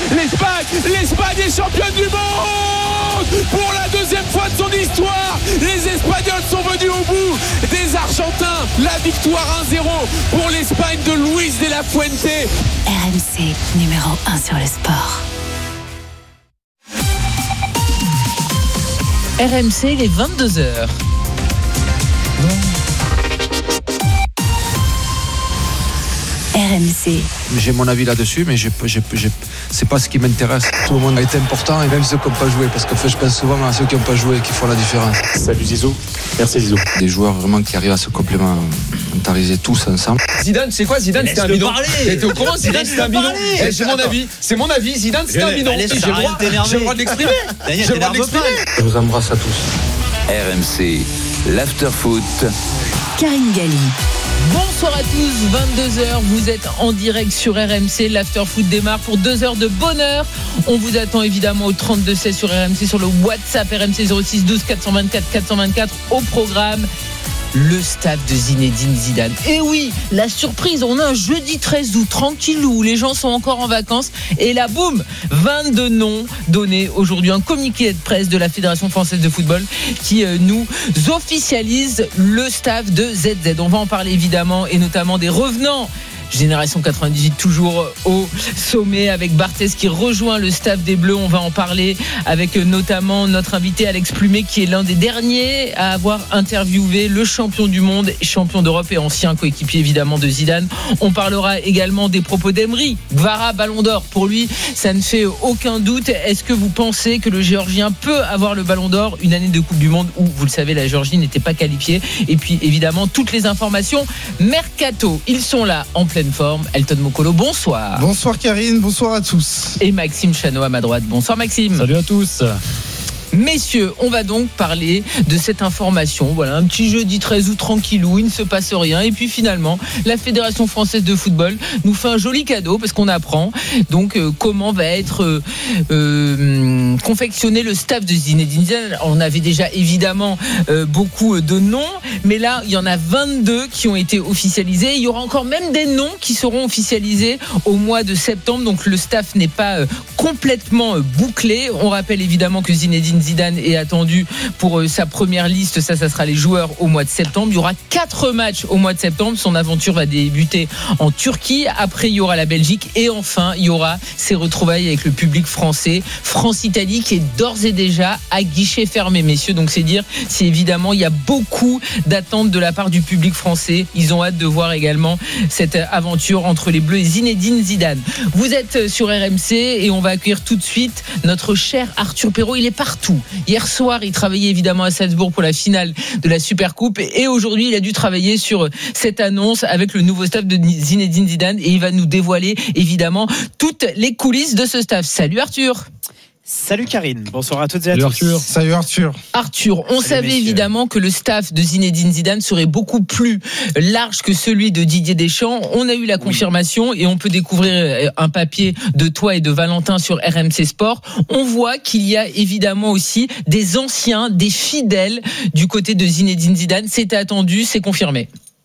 L'Espagne est championne du monde pour la deuxième fois de son histoire. Les Espagnols sont venus au bout des Argentins. La victoire 1-0 pour l'Espagne de Luis de la Fuente. RMC numéro 1 sur le sport. RMC, il est 22h. RMC. J'ai mon avis là-dessus, mais c'est pas ce qui m'intéresse. Tout le monde a été important, et même ceux qui n'ont pas joué, parce que je pense souvent à ceux qui n'ont pas joué qui font la différence. Salut Zizou, merci Zizou. Des joueurs vraiment qui arrivent à se complémentariser tous ensemble. Zidane, c'est quoi Zidane? C'était un bidon. T'es au courant? Zidane, c'était un bidon. C'est mon avis. Zidane, c'était un bidon. J'ai le droit de l'exprimer. Je vous embrasse à tous. RMC, l'after-foot. Karine Galli. Bonsoir à tous, 22h, vous êtes en direct sur RMC, l'after-foot démarre pour 2 heures de bonheur. On vous attend évidemment au 32-16 sur RMC, sur le WhatsApp RMC 06 12 424 424 au programme. Le staff de Zinedine Zidane. Et oui, la surprise, on a un jeudi 13 août tranquillou où les gens sont encore en vacances et là boum, 22 noms donnés aujourd'hui, un communiqué de presse de la Fédération française de football qui nous officialise le staff de ZZ. On va en parler évidemment et notamment des revenants. Génération 98 toujours au sommet avec Barthez qui rejoint le staff des Bleus. On va en parler avec notamment notre invité Alex Plumet qui est l'un des derniers à avoir interviewé le champion du monde, champion d'Europe et ancien coéquipier évidemment de Zidane. On parlera également des propos d'Emery. Gvara, Ballon d'Or. Pour lui, ça ne fait aucun doute. Est-ce que vous pensez que le Géorgien peut avoir le Ballon d'Or une année de Coupe du Monde où, vous le savez, la Géorgie n'était pas qualifiée? Et puis évidemment toutes les informations Mercato. Ils sont là en pleine forme. Elton Mokolo, bonsoir. Bonsoir Karine, bonsoir à tous. Et Maxime Chano à ma droite. Bonsoir Maxime. Salut à tous. Messieurs, on va donc parler de cette information. Voilà, un petit jeudi 13 août tranquillou, il ne se passe rien. Et puis finalement, la Fédération française de football nous fait un joli cadeau parce qu'on apprend donc comment va être confectionné le staff de Zinedine Zidane. On avait déjà évidemment beaucoup de noms, mais là, il y en a 22 qui ont été officialisés. Il y aura encore même des noms qui seront officialisés au mois de septembre. Donc le staff n'est pas complètement bouclé. On rappelle évidemment que Zinedine Zidane est attendu pour sa première liste. Ça sera les joueurs au mois de septembre. Il y aura 4 matchs au mois de septembre. Son aventure va débuter en Turquie. Après, il y aura la Belgique. Et enfin, il y aura ses retrouvailles avec le public français. France-Italie qui est d'ores et déjà à guichet fermé, messieurs. Donc, c'est dire si évidemment, il y a beaucoup d'attentes de la part du public français. Ils ont hâte de voir également cette aventure entre les Bleus et Zinedine Zidane. Vous êtes sur RMC et on va accueillir tout de suite notre cher Arthur Perrault. Il est partout. Hier soir, il travaillait évidemment à Salzbourg pour la finale de la Supercoupe et aujourd'hui, il a dû travailler sur cette annonce avec le nouveau staff de Zinedine Zidane et il va nous dévoiler évidemment toutes les coulisses de ce staff. Salut Arthur. Salut Karine, bonsoir à toutes et à tous. Salut Arthur. Arthur, on savait évidemment que le staff de Zinedine Zidane serait beaucoup plus large que celui de Didier Deschamps. On a eu la confirmation et on peut découvrir un papier de toi et de Valentin sur RMC Sport. On voit qu'il y a évidemment aussi des anciens, des fidèles du côté de Zinedine Zidane. C'était attendu, c'est confirmé.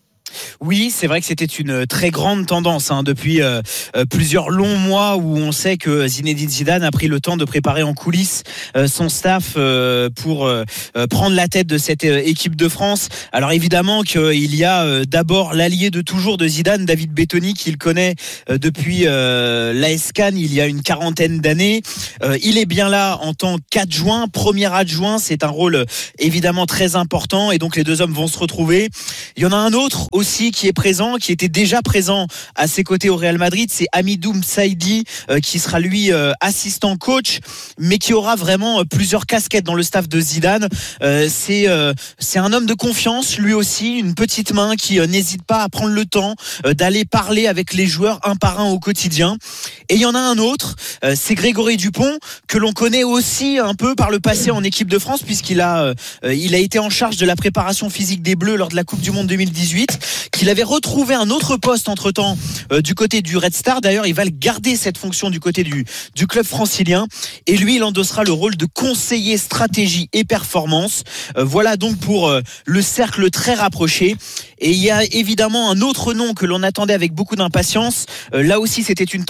Oui, c'est vrai que c'était une très grande tendance depuis plusieurs longs mois où on sait que Zinedine Zidane a pris le temps de préparer en coulisses son staff pour prendre la tête de cette équipe de France. Alors évidemment qu'il y a d'abord l'allié de toujours de Zidane, David Bettoni, qu'il connaît depuis l'AS Cannes il y a une quarantaine d'années. Il est bien là en tant qu'adjoint, premier adjoint. C'est un rôle évidemment très important et donc les deux hommes vont se retrouver. Il y en a un autre aussi qui est présent, qui était déjà présent à ses côtés au Real Madrid, c'est Hamidou Msaidi qui sera lui assistant coach, mais qui aura vraiment plusieurs casquettes dans le staff de Zidane. C'est un homme de confiance, lui aussi, une petite main qui n'hésite pas à prendre le temps d'aller parler avec les joueurs un par un au quotidien. Et il y en a un autre, c'est Grégory Dupont, que l'on connaît aussi un peu par le passé en équipe de France, puisqu'il a été en charge de la préparation physique des Bleus lors de la Coupe du Monde 2018, qu'il avait retrouvé un autre poste entre-temps du côté du Red Star. D'ailleurs, il va garder cette fonction du côté du club francilien. Et lui, il endossera le rôle de conseiller stratégie et performance. Voilà donc pour le cercle très rapproché. Et il y a évidemment un autre nom que l'on attendait avec beaucoup d'impatience. Là aussi, c'était une tendance et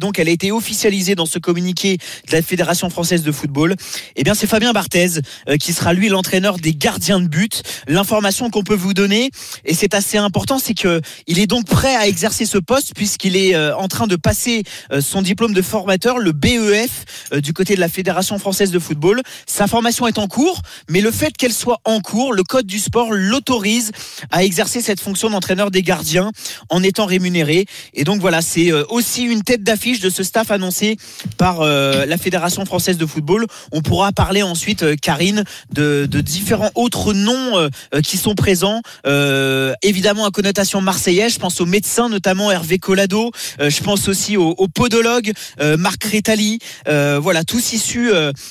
donc elle a été officialisée dans ce communiqué de la Fédération française de football. Eh bien, c'est Fabien Barthez qui sera lui l'entraîneur des gardiens de but. L'information qu'on peut vous donner, et c'est assez important, c'est qu'il est donc prêt à exercer ce poste puisqu'il est en train de passer son diplôme de formateur, le BEF, du côté de la Fédération française de football. Sa formation est en cours, mais le fait qu'elle soit en cours, le code du sport l'autorise à exercer cette fonction d'entraîneur des gardiens en étant rémunéré. Et donc voilà, c'est aussi une tête d'affiche de ce staff annoncé par la Fédération française de football. On pourra parler ensuite, Karine, de différents autres noms qui sont présents, évidemment à connotation marseillaise. Je pense aux médecins, notamment Hervé Collado, je pense aussi aux podologues, Marc Rétali, voilà, tous issus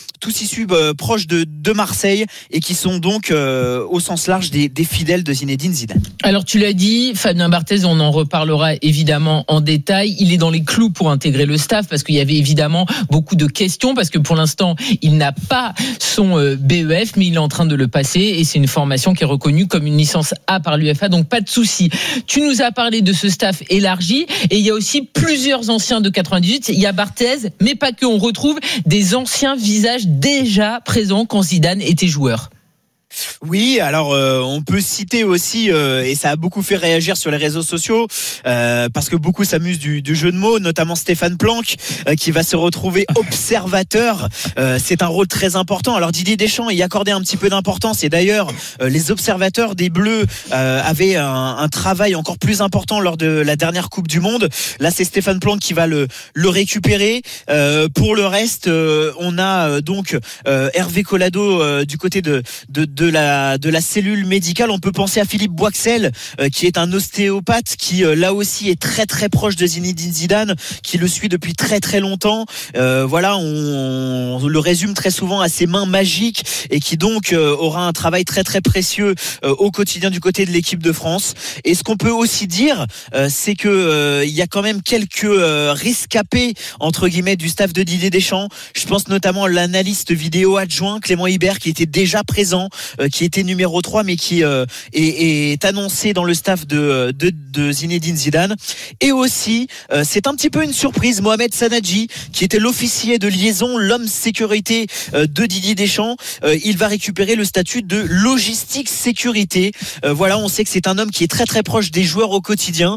proches de Marseille et qui sont donc au sens large des fidèles de Zinedine Zidane. Alors tu l'as dit, Fabien Barthez, on en reparlera évidemment en détail. Il est dans les clous pour intégrer le staff parce qu'il y avait évidemment beaucoup de questions, parce que pour l'instant il n'a pas son BEF, mais il est en train de le passer et c'est une formation qui est reconnue comme une licence A par l'UEFA, donc pas de souci. Tu nous as parlé de ce staff élargi et il y a aussi plusieurs anciens de 98. Il y a Barthez, mais pas que. On retrouve des anciens visages déjà présents quand Zidane était joueur. Oui, alors on peut citer aussi, et ça a beaucoup fait réagir sur les réseaux sociaux, parce que beaucoup s'amusent du jeu de mots, notamment Stéphane Planck, qui va se retrouver observateur. C'est un rôle très important. Alors Didier Deschamps y accordait un petit peu d'importance, et d'ailleurs les observateurs des Bleus avaient un travail encore plus important lors de la dernière Coupe du Monde. Là, c'est Stéphane Planck qui va le récupérer. Pour le reste, on a donc Hervé Collado du côté de la cellule médicale. On peut penser à Philippe Boixel, qui est un ostéopathe qui là aussi est très très proche de Zinedine Zidane, qui le suit depuis très très longtemps. Voilà, on le résume très souvent à ses mains magiques et qui donc aura un travail très très précieux au quotidien du côté de l'équipe de France. Et ce qu'on peut aussi dire, c'est que il y a quand même quelques rescapés entre guillemets du staff de Didier Deschamps. Je pense notamment à l'analyste vidéo adjoint Clément Hibert, qui était déjà présent, qui était numéro 3 mais qui est annoncé dans le staff de Zinedine Zidane. Et aussi c'est un petit peu une surprise, Mohamed Sanadji, qui était l'officier de liaison, l'homme sécurité de Didier Deschamps, il va récupérer le statut de logistique sécurité. Voilà, on sait que c'est un homme qui est très très proche des joueurs au quotidien,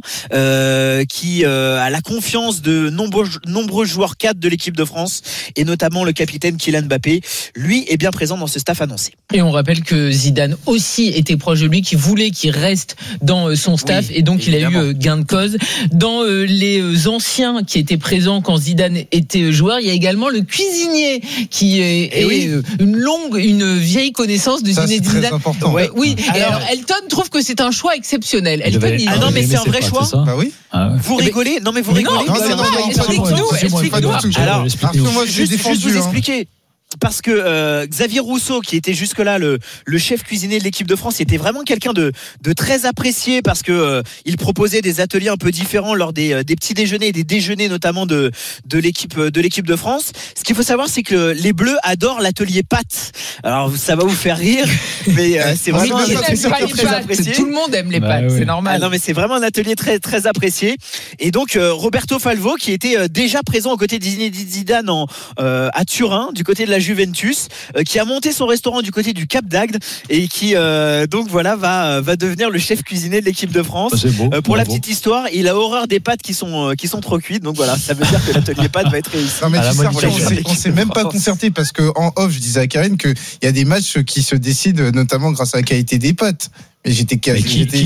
qui a la confiance de nombreux joueurs cadres de l'équipe de France, et notamment le capitaine Kylian Mbappé. Lui est bien présent dans ce staff annoncé. Et on rappelle que Zidane aussi était proche de lui, qui voulait qu'il reste dans son staff, et donc évidemment, il a eu gain de cause. Dans les anciens qui étaient présents quand Zidane était joueur, il y a également le cuisinier qui est une vieille connaissance de Zinedine Zidane. C'est important. Ouais, oui. Alors Elton trouve que c'est un choix exceptionnel. Elton, non mais c'est un vrai choix. Bah oui. Vous rigolez? Non mais vous rigolez. Explique-nous. Alors, moi je vais vous expliquer. Parce que Xavier Rousseau, qui était jusque-là le chef cuisinier de l'équipe de France, était vraiment quelqu'un de très apprécié, parce que il proposait des ateliers un peu différents lors des petits déjeuners et des déjeuners notamment de l'équipe de France. Ce qu'il faut savoir, c'est que les Bleus adorent l'atelier pâtes. Alors ça va vous faire rire, mais c'est vraiment un atelier très apprécié. Tout le monde aime les pâtes, c'est normal. Non mais c'est vraiment un atelier très très apprécié. Et donc Roberto Falvo, qui était déjà présent aux côtés de Zinedine Zidane à Turin, du côté de la Juventus, qui a monté son restaurant du côté du Cap d'Agde et qui donc voilà va devenir le chef cuisinier de l'équipe de France. Pour la petite histoire, il a horreur des pâtes qui sont trop cuites, donc voilà, ça veut dire que l'atelier pâtes va être réussi. Non mais on s'est même pas concerté, parce que en off je disais à Karine qu'il y a des matchs qui se décident notamment grâce à la qualité des pâtes. Mais j'étais qui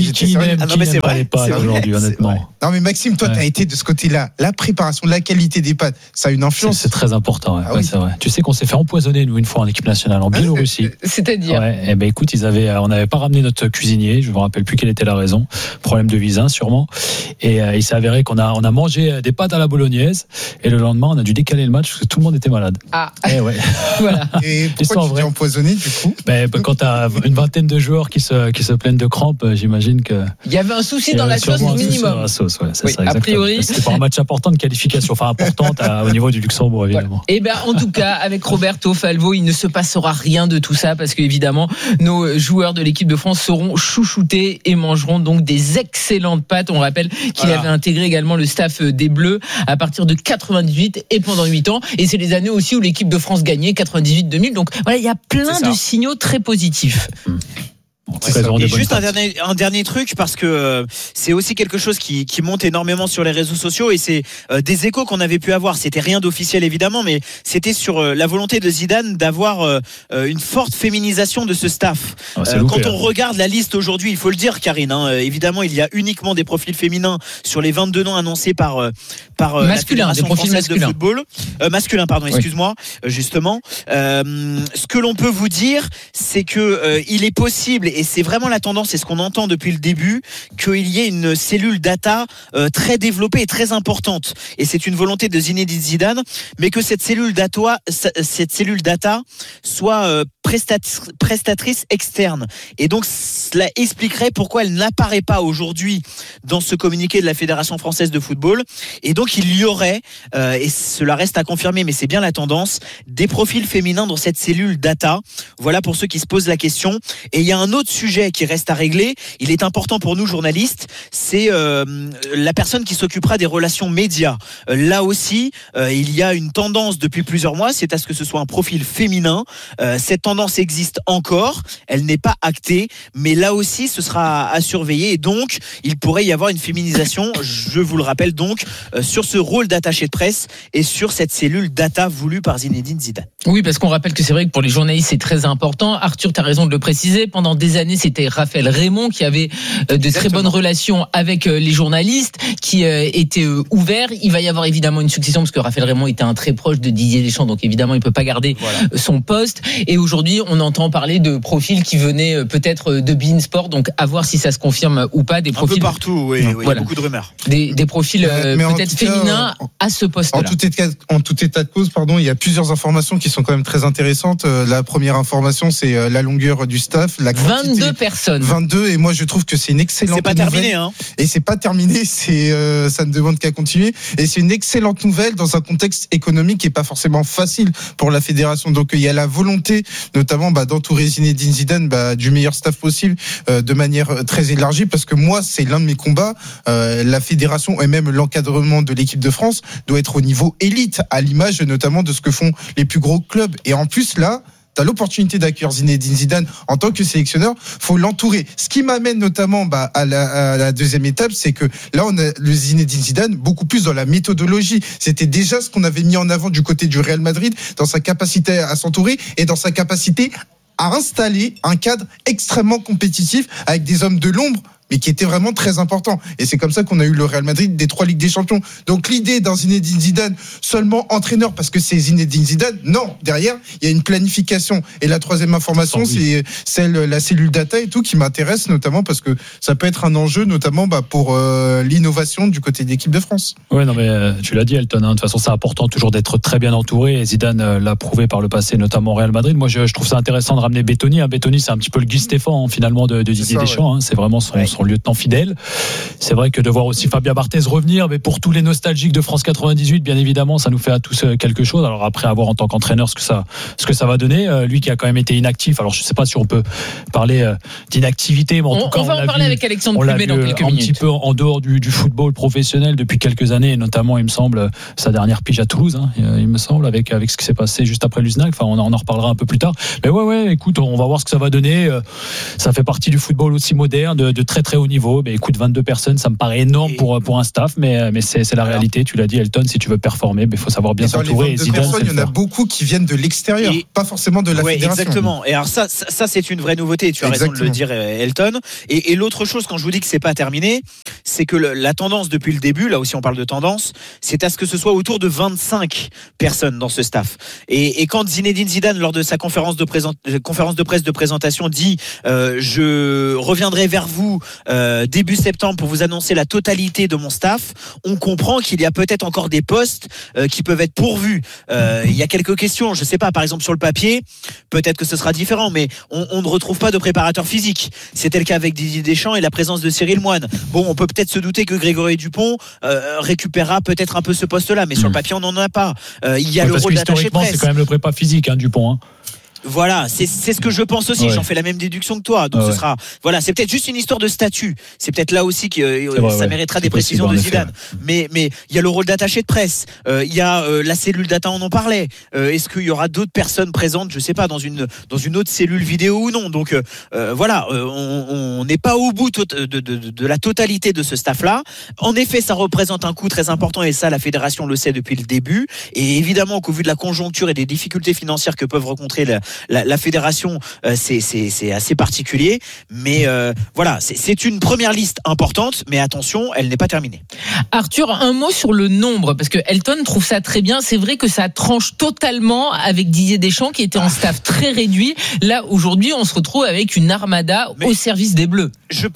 n'aime pas les pâtes aujourd'hui, honnêtement. Non mais Maxime, toi t'as été de ce côté-là, la préparation, la qualité des pâtes, ça a une influence. C'est très important, oui. C'est vrai. Tu sais qu'on s'est fait empoisonner nous une fois en équipe nationale en Biélorussie. C'est-à-dire et ben écoute, on n'avait pas ramené notre cuisinier, je me rappelle plus quelle était la raison, problème de visa sûrement. Et il s'est avéré qu'on a mangé des pâtes à la bolognaise, et le lendemain on a dû décaler le match parce que tout le monde était malade. Voilà. Et pourquoi tu t'es empoisonné du coup? Quand t'as une vingtaine de joueurs qui se plaignent pleine de crampes, j'imagine que. Il y avait un souci dans la sauce minimum. A priori. C'était pas un match important de qualification, enfin importante au niveau du Luxembourg, évidemment. Et bien, en tout cas, avec Roberto Falvo, il ne se passera rien de tout ça parce qu'évidemment, nos joueurs de l'équipe de France seront chouchoutés et mangeront donc des excellentes pâtes. On rappelle qu'il avait intégré également le staff des Bleus à partir de 98 et pendant 8 ans. Et c'est les années aussi où l'équipe de France gagnait, 98-2000. Donc voilà, il y a plein de signaux très positifs. Et juste un dernier truc, parce que c'est aussi quelque chose qui monte énormément sur les réseaux sociaux, et c'est des échos qu'on avait pu avoir. C'était rien d'officiel évidemment, mais c'était sur la volonté de Zidane d'avoir une forte féminisation de ce staff. Quand on regarde la liste aujourd'hui, il faut le dire, Karine, évidemment il y a uniquement des profils féminins sur les 22 noms annoncés par la Fédération française de football. Masculin, pardon, excuse-moi. Justement, ce que l'on peut vous dire, c'est que il est possible, et c'est vraiment la tendance, et ce qu'on entend depuis le début, qu'il y ait une cellule data très développée et très importante. Et c'est une volonté de Zinedine Zidane, mais que cette cellule data soit prestatrice externe. Et donc cela expliquerait pourquoi elle n'apparaît pas aujourd'hui dans ce communiqué de la Fédération française de football. Et donc il y aurait, et cela reste à confirmer, mais c'est bien la tendance, des profils féminins dans cette cellule data. Voilà pour ceux qui se posent la question. Et il y a un autre sujet qui reste à régler. Il est important pour nous journalistes, c'est la personne qui s'occupera des relations médias. Là aussi, il y a une tendance depuis plusieurs mois, c'est à ce que ce soit un profil féminin. Cette tendance existe encore, elle n'est pas actée, mais là aussi ce sera à surveiller, et donc il pourrait y avoir une féminisation, je vous le rappelle donc, sur ce rôle d'attaché de presse et sur cette cellule data voulue par Zinedine Zidane. Oui, parce qu'on rappelle que c'est vrai que pour les journalistes c'est très important. Arthur, tu as raison de le préciser, pendant des années c'était Raphaël Raymond qui avait de très bonnes relations avec les journalistes, qui était ouvert. Il va y avoir évidemment une succession parce que Raphaël Raymond était un très proche de Didier Deschamps, donc évidemment il peut pas garder son poste. Et aujourd'hui on entend parler de profils qui venaient peut-être de beIN Sport, donc à voir si ça se confirme ou pas. Des profils un peu partout, oui, il y a beaucoup de rumeurs. Des profils peut-être féminins à ce poste-là. En tout état de cause, il y a plusieurs informations qui sont quand même très intéressantes. La première information, c'est la longueur du staff, la quantité, 22 personnes. 22, et moi je trouve que c'est une excellente nouvelle. C'est pas terminé, hein. Et c'est pas terminé, ça ne demande qu'à continuer. Et c'est une excellente nouvelle dans un contexte économique qui est pas forcément facile pour la fédération. Donc il y a la volonté, notamment d'entourer Zinedine Zidane du meilleur staff possible, de manière très élargie, parce que moi c'est l'un de mes combats. La fédération et même l'encadrement de l'équipe de France doit être au niveau élite, à l'image notamment de ce que font les plus gros clubs. Et en plus là, t'as l'opportunité d'accueillir Zinedine Zidane en tant que sélectionneur, faut l'entourer. Ce qui m'amène notamment à la deuxième étape, c'est que là on a le Zinedine Zidane beaucoup plus dans la méthodologie. C'était déjà ce qu'on avait mis en avant du côté du Real Madrid, dans sa capacité à s'entourer et dans sa capacité à installer un cadre extrêmement compétitif avec des hommes de l'ombre, mais qui était vraiment très important. Et c'est comme ça qu'on a eu le Real Madrid des 3 Ligues des Champions. Donc l'idée d'un Zinedine Zidane seulement entraîneur parce que c'est Zinedine Zidane, non, derrière il y a une planification. Et la troisième information, c'est la cellule data et tout qui m'intéresse, notamment parce que ça peut être un enjeu, notamment pour l'innovation du côté de l'équipe de France. Ouais, non mais tu l'as dit, Elton, de toute façon c'est important toujours d'être très bien entouré, et Zidane l'a prouvé par le passé, notamment au Real Madrid. Moi je trouve ça intéressant de ramener Bettoni. Bettoni c'est un petit peu le Guy Stéphane finalement de Didier Deschamps, ouais. C'est vraiment son lieutenant fidèle. C'est vrai que de voir aussi Fabien Barthez revenir, mais pour tous les nostalgiques de France 98, bien évidemment, ça nous fait à tous quelque chose. Alors après, à voir en tant qu'entraîneur ce que ça va donner. Lui qui a quand même été inactif. Alors je sais pas si on peut parler d'inactivité, mais en tout cas, on va en parler avec Alexandre Plumet dans quelques minutes. Un petit peu en dehors du football professionnel depuis quelques années, et notamment, il me semble, sa dernière pige à Toulouse, il me semble, avec ce qui s'est passé juste après l'USNAC. Enfin, on en reparlera un peu plus tard. Mais ouais, écoute, on va voir ce que ça va donner. Ça fait partie du football aussi moderne, de très très haut niveau. Écoute, 22 personnes, ça me paraît énorme pour un staff, mais c'est la réalité. Tu l'as dit, Elton, si tu veux performer, il faut savoir bien s'entourer. Il y en a beaucoup qui viennent de l'extérieur, pas forcément de la fédération. Exactement. Et alors ça c'est une vraie nouveauté. Tu as raison de le dire, Elton. Et l'autre chose, quand je vous dis que c'est pas terminé, c'est que la tendance depuis le début, là aussi on parle de tendance, c'est à ce que ce soit autour de 25 personnes dans ce staff. Et quand Zinedine Zidane, lors de sa conférence de presse de présentation, dit je reviendrai vers vous début septembre pour vous annoncer la totalité de mon staff, on comprend qu'il y a peut-être encore des postes qui peuvent être pourvus. Il y a quelques questions, je sais pas, par exemple sur le papier, peut-être que ce sera différent, mais on ne retrouve pas de préparateur physique. C'était le cas avec Didier Deschamps et la présence de Cyril Moine. Bon, on peut peut-être se douter que Grégory Dupont récupérera peut-être un peu ce poste-là, mais sur le papier on n'en a pas. Il y a le rôle d'attaché de presse. C'est quand même le prépa physique, Dupont. Voilà, c'est ce que je pense aussi. J'en fais la même déduction que toi. Donc ce sera, voilà, c'est peut-être juste une histoire de statut. C'est peut-être là aussi que ça méritera des précisions de Zidane. Mais il y a le rôle d'attaché de presse. Il y a la cellule data, on en parlait. Est-ce qu'il y aura d'autres personnes présentes, je sais pas, dans une autre cellule vidéo ou non. Donc voilà, on n'est pas au bout de la totalité de ce staff-là. En effet, ça représente un coût très important et ça, la fédération le sait depuis le début. Et évidemment qu'au vu de la conjoncture et des difficultés financières que peuvent rencontrer la fédération, c'est assez particulier, mais voilà, c'est une première liste importante, mais attention, elle n'est pas terminée. Arthur, un mot sur le nombre, parce que Elton trouve ça très bien. C'est vrai que ça tranche totalement avec Didier Deschamps qui était en staff très réduit. Là, aujourd'hui, on se retrouve avec une armada au service des Bleus. Je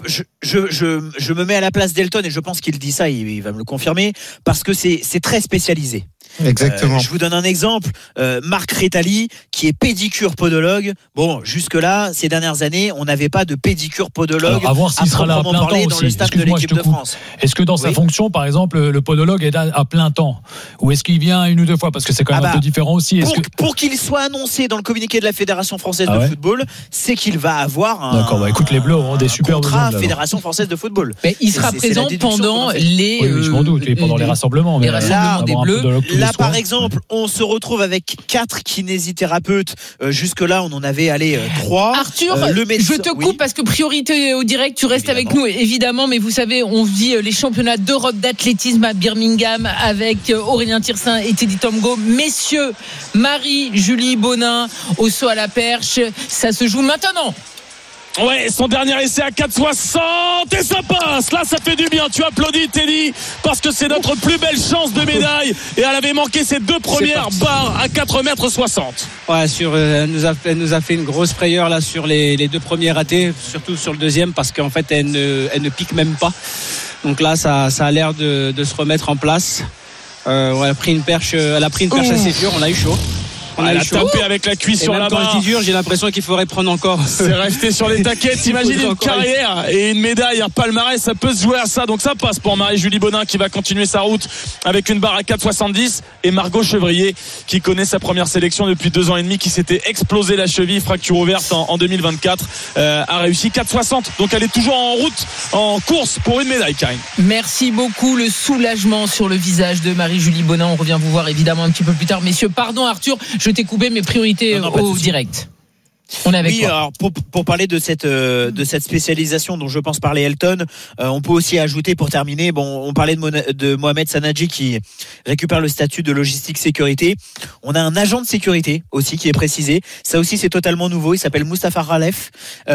me mets à la place d'Elton et je pense qu'il dit ça, il va me le confirmer, parce que c'est très spécialisé. Exactement. Je vous donne un exemple. Marc Rétali, qui est pédicure podologue. Bon, jusque-là, ces dernières années, on n'avait pas de pédicure podologue. Alors, à voir s'il sera là à plein temps dans le staff de l'équipe de France. Est-ce que dans sa fonction, par exemple, le podologue est à plein temps, ou est-ce qu'il vient une ou deux fois, parce que c'est quand même un peu différent aussi. Pour qu'il soit annoncé dans le communiqué de la Fédération française de football, c'est qu'il va avoir un. D'accord. Écoute, les Bleus auront des super contrat Fédération française de football. Mais il sera présent pendant les. Oui, je m'en doute. Et pendant les rassemblements. Les rassemblements des Bleus. Là, par exemple, on se retrouve avec 4 kinésithérapeutes. Jusque-là, on en avait 3. Arthur, je te coupe parce que priorité au direct, tu restes avec nous évidemment, mais vous savez, on vit les championnats d'Europe d'athlétisme à Birmingham avec Aurélien Tirsin et Teddy Tomgo. Messieurs, Marie-Julie Bonin au saut à la perche, ça se joue maintenant. Ouais, son dernier essai à 4,60 et ça passe. Là, ça fait du bien. Tu applaudis, Teddy, parce que c'est notre plus belle chance de médaille. Et elle avait manqué ses 2 premières barres à 4,60 m. Ouais, elle nous a fait une grosse frayeur là sur les 2 premiers ratés, surtout sur le deuxième, parce qu'en fait, elle ne pique même pas. Donc là, ça a l'air de se remettre en place. Elle a pris une perche assez dure. On a eu chaud. Elle a tapé avec la cuisse sur la barre. Quand je dis dur, j'ai l'impression qu'il faudrait prendre encore. C'est resté sur les taquets. T'imagines une carrière et une médaille, un palmarès, ça peut se jouer à ça. Donc ça passe pour Marie-Julie Bonin qui va continuer sa route avec une barre à 4,70 et Margot Chevrier qui connaît sa première sélection depuis 2 ans et demi, qui s'était explosé la cheville, fracture ouverte en 2024, a réussi 4,60. Donc elle est toujours en route, en course pour une médaille, Karine. Merci beaucoup, le soulagement sur le visage de Marie-Julie Bonin. On revient vous voir évidemment un petit peu plus tard. Messieurs, pardon Arthur, je t'ai coupé mes priorités au direct. On est avec toi. Alors pour parler de cette spécialisation dont je pense parler Elton, on peut aussi ajouter pour terminer, on parlait de Mohamed Sanadji qui récupère le statut de logistique sécurité. On a un agent de sécurité aussi qui est précisé. Ça aussi c'est totalement nouveau. Il s'appelle Moustapha Ralef.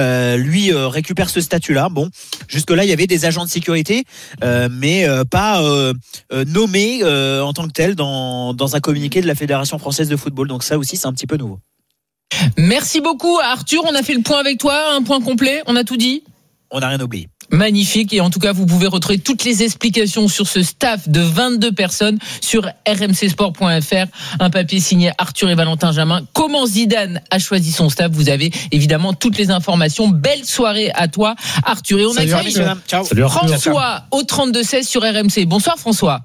Lui récupère ce statut-là. Bon, jusque là il y avait des agents de sécurité, mais pas nommés en tant que tels dans un communiqué de la Fédération française de football. Donc ça aussi c'est un petit peu nouveau. Merci beaucoup Arthur, on a fait le point avec toi, un point complet, on a tout dit. On n'a rien oublié. Magnifique, et en tout cas vous pouvez retrouver toutes les explications sur ce staff de 22 personnes sur rmcsport.fr, un papier signé Arthur et Valentin Jamin. Comment Zidane a choisi son staff, vous avez évidemment toutes les informations. Belle soirée à toi Arthur, et on accueille François au 32-16 sur RMC. Bonsoir François.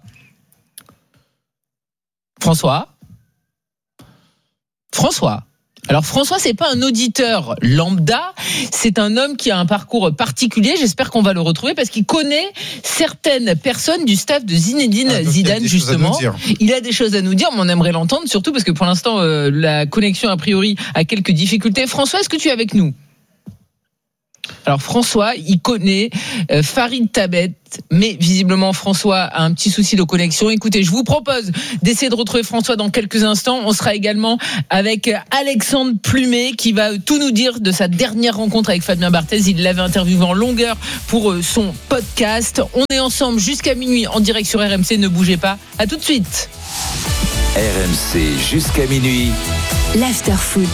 Alors François, c'est pas un auditeur lambda, c'est un homme qui a un parcours particulier. J'espère qu'on va le retrouver parce qu'il connaît certaines personnes du staff de Zinedine Zidane justement. Il a des choses à nous dire, mais on aimerait l'entendre surtout parce que pour l'instant la connexion a priori a quelques difficultés. François, est-ce que tu es avec nous ? Alors François, il connaît Farid Tabet, mais visiblement François a un petit souci de connexion. Écoutez, je vous propose d'essayer de retrouver François dans quelques instants. On sera également avec Alexandre Plumet qui va tout nous dire de sa dernière rencontre avec Fabien Barthez. Il l'avait interviewé en longueur pour son podcast. On est ensemble jusqu'à minuit en direct sur RMC. Ne bougez pas. À tout de suite. RMC jusqu'à minuit. L'Afterfoot.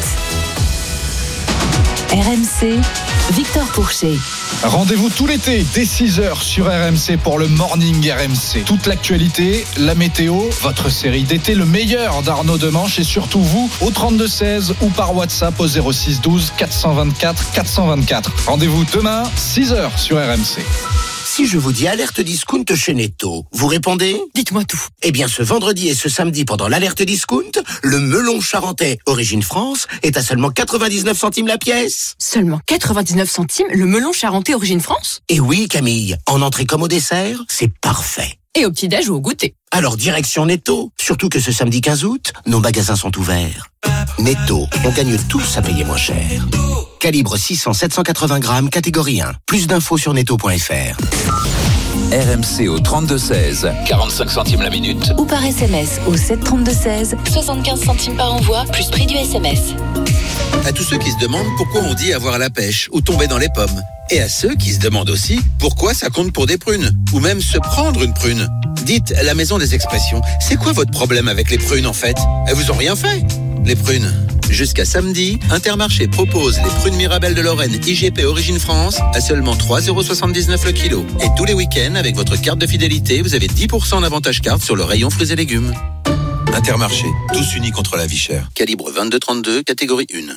RMC, Victor Pourchet. Rendez-vous tout l'été dès 6h sur RMC pour le Morning RMC. Toute l'actualité, la météo, votre série d'été, le meilleur d'Arnaud Demanche et surtout vous au 32-16 ou par WhatsApp au 06 12 424 424. Rendez-vous demain 6h sur RMC. Si je vous dis alerte discount chez Netto, vous répondez ? Dites-moi tout. Eh bien, ce vendredi et ce samedi, pendant l'alerte discount, le melon charentais Origine France est à seulement 99 centimes la pièce. Seulement 99 centimes le melon charentais Origine France ? Et oui, Camille, en entrée comme au dessert, c'est parfait. Et au petit-déj ou au goûter ? Alors, direction Netto. Surtout que ce samedi 15 août, nos magasins sont ouverts. Netto, on gagne tous à payer moins cher. Calibre 600-780 grammes, catégorie 1. Plus d'infos sur netto.fr. RMC au 32-16, 45 centimes la minute. Ou par SMS au 732-16, 75 centimes par envoi, plus prix du SMS. À tous ceux qui se demandent pourquoi on dit avoir la pêche ou tomber dans les pommes. Et à ceux qui se demandent aussi pourquoi ça compte pour des prunes, ou même se prendre une prune. Dites la maison des expressions, c'est quoi votre problème avec les prunes en fait ? Elles vous ont rien fait ? Les prunes. Jusqu'à samedi, Intermarché propose les prunes Mirabelle de Lorraine IGP Origine France à seulement 3,79€ le kilo. Et tous les week-ends, avec votre carte de fidélité, vous avez 10% d'avantage carte sur le rayon fruits et légumes. Intermarché, tous unis contre la vie chère. Calibre 22-32, catégorie 1.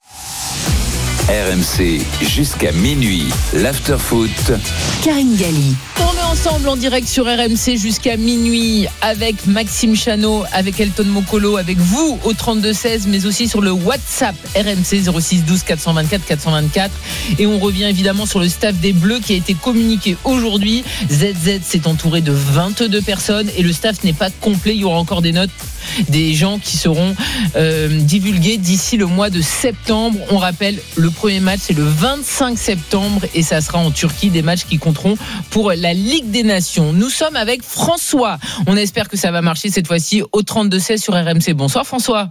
RMC jusqu'à minuit, l'Afterfoot. Karine Galli. On est ensemble en direct sur RMC jusqu'à minuit avec Maxime Chanot, avec Elton Mokolo, avec vous au 32-16, mais aussi sur le WhatsApp RMC 06 12 424 424. Et on revient évidemment sur le staff des Bleus qui a été communiqué aujourd'hui. ZZ s'est entouré de 22 personnes et le staff n'est pas complet. Il y aura encore des notes, des gens qui seront divulgués d'ici le mois de septembre. On rappelle, le premier match c'est le 25 septembre et ça sera en Turquie, des matchs qui compteront pour la Ligue des Nations. Nous sommes avec François. On espère que ça va marcher cette fois-ci au 32-16 sur RMC. Bonsoir François.